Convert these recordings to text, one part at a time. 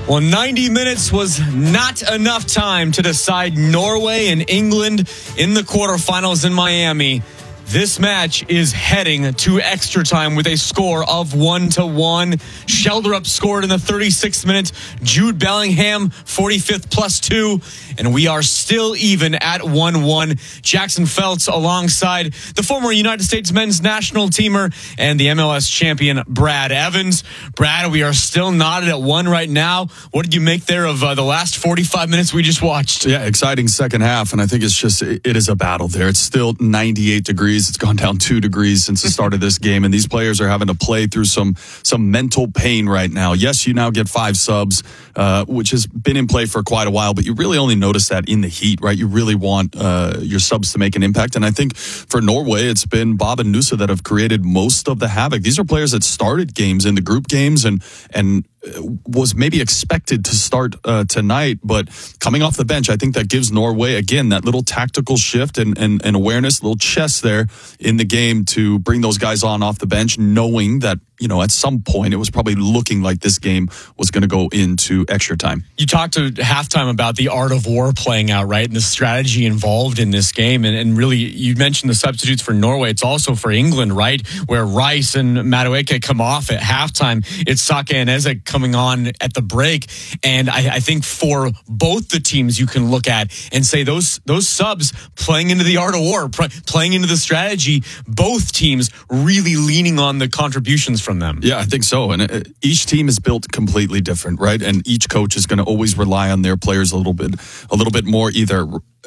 Well, 90 minutes was not enough time to decide Norway and England in the quarterfinals in Miami. This match is heading to extra time with a score of 1-1. Sheldrup scored in the 36th minute. Jude Bellingham, 45th +2. And we are still even at 1-1. Jackson Feltz alongside the former United States men's national teamer and the MLS champion Brad Evans. Brad, we are still knotted at 1 right now. What did you make there of the last 45 minutes we just watched? Yeah, exciting second half. And I think it is a battle there. It's still 98 degrees. It's gone down 2 degrees since the start of this game, and these players are having to play through some mental pain right now. Yes, you now get 5 subs, which has been in play for quite a while, but you really only notice that in the heat, right? You really want your subs to make an impact, and I think for Norway, it's been Bob and Nusa that have created most of the havoc. These are players that started games in the group games and was maybe expected to start tonight, but coming off the bench, I think that gives Norway, again, that little tactical shift and awareness, little chess there in the game to bring those guys on off the bench, knowing that, you know, at some point it was probably looking like this game was going to go into extra time. You talked to halftime about the art of war playing out, right? And the strategy involved in this game. And really, you mentioned the substitutes for Norway. It's also for England, right? Where Rice and Madueke come off at halftime. It's Saka and Ezek coming on at the break. And I think for both the teams, you can look at and say those subs playing into the art of war, playing into the strategy, both teams really leaning on the contributions from them. Yeah, I think so. And each team is built completely different, right? And each coach is going to always rely on their players a little bit more, either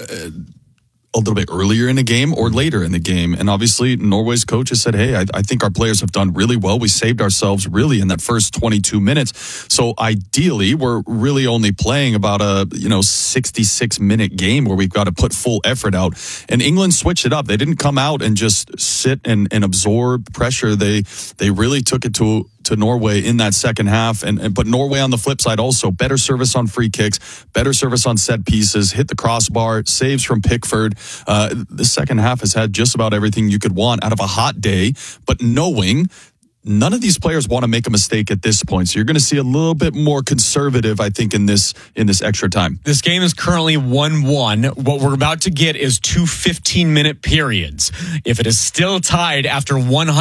a little bit earlier in the game or later in the game. And obviously Norway's coach has said, hey, I think our players have done really well. We saved ourselves really in that first 22 minutes. So ideally, we're really only playing about a 66-minute game where we've got to put full effort out. And England switched it up. They didn't come out and just sit and absorb pressure. They really took it to Norway in that second half, but Norway on the flip side also better service on free kicks, better service on set pieces, hit the crossbar, saves from Pickford. The second half has had just about everything you could want out of a hot day, but knowing none of these players want to make a mistake at this point. So you're going to see a little bit more conservative, I think, in this extra time. This game is currently 1-1. What we're about to get is 2 15-minute periods. If it is still tied after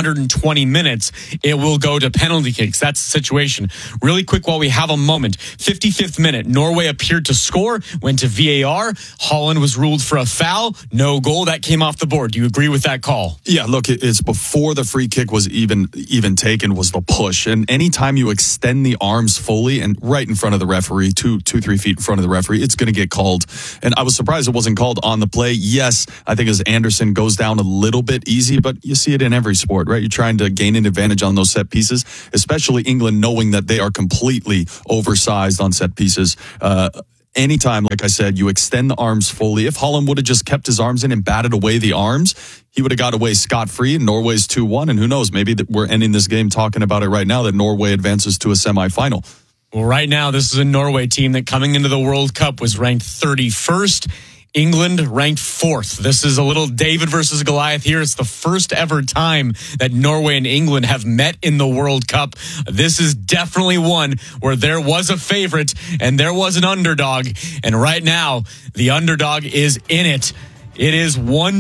120 minutes, it will go to penalty kicks. That's the situation. Really quick while we have a moment. 55th minute, Norway appeared to score, went to VAR. Holland was ruled for a foul. No goal. That came off the board. Do you agree with that call? Yeah, look, it's before the free kick was even taken was the push. And anytime you extend the arms fully and right in front of the referee, 2-3 feet in front of the referee, it's going to get called. And I was surprised it wasn't called on the play. Yes, I think as Anderson goes down a little bit easy, but you see it in every sport, right? You're trying to gain an advantage on those set pieces, especially England knowing that they are completely oversized on set pieces. Anytime, like I said, you extend the arms fully. If Holland would have just kept his arms in and batted away the arms, he would have got away scot-free. Norway's 2-1, and who knows, maybe that we're ending this game talking about it right now, that Norway advances to a semifinal. Well, right now, this is a Norway team that coming into the World Cup was ranked 31st. England ranked 4th. This is a little David versus Goliath here. It's the first ever time that Norway and England have met in the World Cup. This is definitely one where there was a favorite and there was an underdog. And right now, the underdog is in it. It is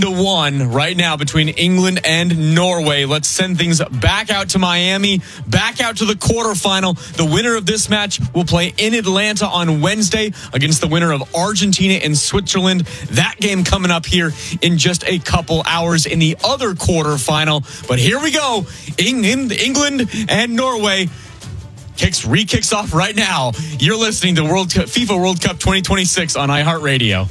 1-1 right now between England and Norway. Let's send things back out to Miami, back out to the quarterfinal. The winner of this match will play in Atlanta on Wednesday against the winner of Argentina and Switzerland. That game coming up here in just a couple hours in the other quarterfinal. But here we go. England and Norway. Re-kicks off right now. You're listening to FIFA World Cup 2026 on iHeartRadio.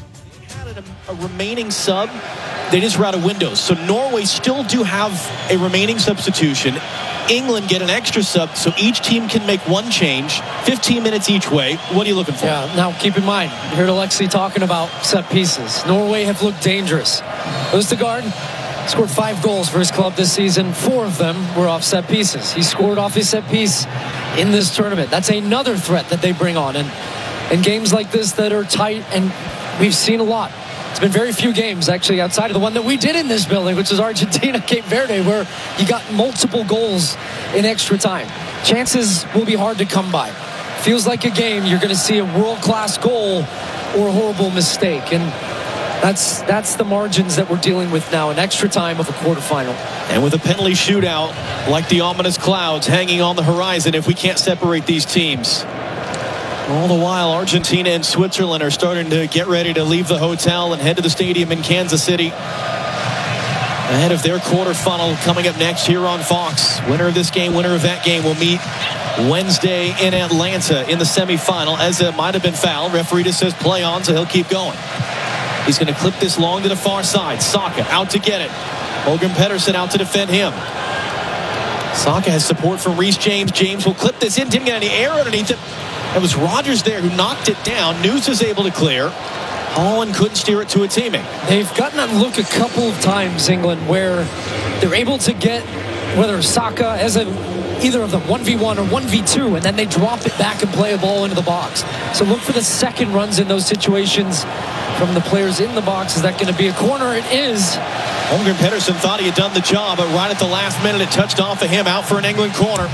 A remaining sub, they just ran out of windows. So Norway still do have a remaining substitution. England get an extra sub, so each team can make one change. 15 minutes each way. What are you looking for? Yeah, now keep in mind, you heard Alexi talking about set pieces. Norway have looked dangerous. Østegård scored 5 goals for his club this season. 4 of them were off set pieces. He scored off his set piece in this tournament. That's another threat that they bring on. And games like this that are tight, and we've seen a lot. It's been very few games, actually, outside of the one that we did in this building, which is Argentina, Cape Verde, where you got multiple goals in extra time. Chances will be hard to come by. feels like a game, you're going to see a world-class goal or a horrible mistake. And that's the margins that we're dealing with now, an extra time of a quarterfinal. And with a penalty shootout, like the ominous clouds hanging on the horizon if we can't separate these teams. All the while, Argentina and Switzerland are starting to get ready to leave the hotel and head to the stadium in Kansas City ahead of their quarterfinal coming up next here on Fox. Winner of this game, winner of that game will meet Wednesday in Atlanta in the semifinal. Eza might have been fouled. Referee just says play on, so he'll keep going. He's going to clip this long to the far side. Saka out to get it. Holger Pedersen out to defend him. Saka has support from Reece James. James will clip this in. Didn't get any air underneath it. It was Rodgers there who knocked it down. News is able to clear. Holland couldn't steer it to a teammate. They've gotten that look a couple of times, England, where they're able to get, whether Saka as either of them 1v1 or 1v2, and then they drop it back and play a ball into the box. So look for the second runs in those situations from the players in the box. Is that going to be a corner? It is. Holger Pedersen thought he had done the job, but right at the last minute it touched off of him, out for an England corner.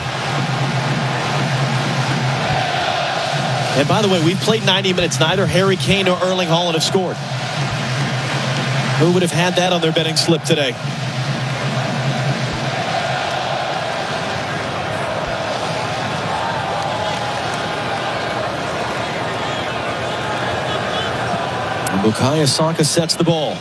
And by the way, we've played 90 minutes. Neither Harry Kane nor Erling Haaland have scored. Who would have had that on their betting slip today? And Bukayo Saka sets the ball.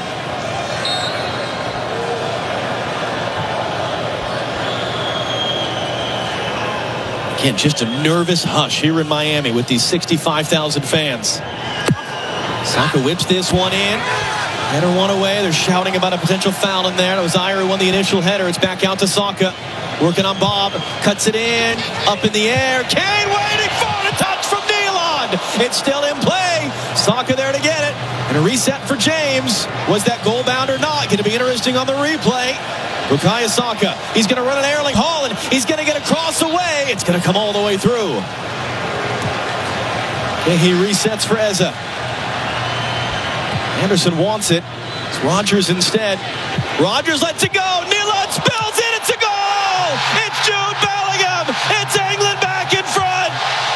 Again, just a nervous hush here in Miami with these 65,000 fans. Saka whips this one in. Header one away. They're shouting about a potential foul in there. That was Ayer who won the initial header. It's back out to Saka. Working on Bob. Cuts it in. Up in the air. Kane waiting for a touch from Nealon. It's still in play. Saka there to get it. And a reset for James. Was that goal bound or not? Going to be interesting on the replay. Bukayo Saka, he's going to run an Erling Haaland. He's going to get a cross away. It's going to come all the way through. And he resets for Eza. Anderson wants it. It's Rodgers instead. Rodgers lets it go.